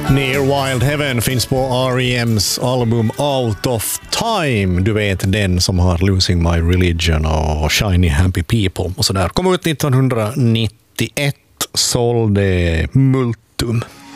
Near Wild Heaven finns på R.E.M's album Out of Time. Du vet, den som har Losing My Religion och Shiny Happy People och sådär. Kom ut 1991, sålde multum.